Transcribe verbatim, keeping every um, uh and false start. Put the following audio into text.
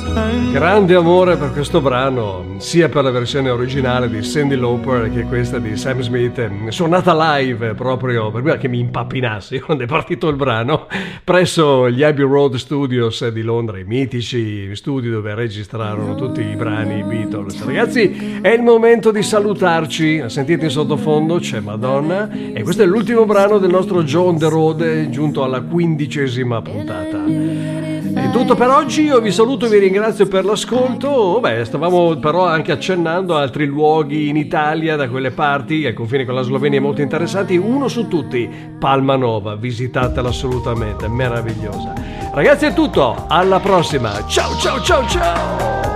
Grande amore per questo brano, sia per la versione originale di Cyndi Lauper che questa di Sam Smith, suonata live proprio per me che mi impappinassi quando è partito il brano, presso gli Abbey Road Studios di Londra, i mitici studi dove registrarono tutti i brani Beatles. Ragazzi, è il momento di salutarci, sentite in sottofondo c'è Madonna e questo è l'ultimo brano del nostro Joe on the Road, giunto alla quindicesima puntata. È tutto per oggi, io vi saluto e vi ringrazio per l'ascolto. Beh, stavamo però anche accennando a altri luoghi in Italia, da quelle parti, al confine con la Slovenia, molto interessanti. Uno su tutti, Palmanova, visitatela assolutamente, meravigliosa. Ragazzi è tutto, alla prossima, ciao ciao ciao ciao!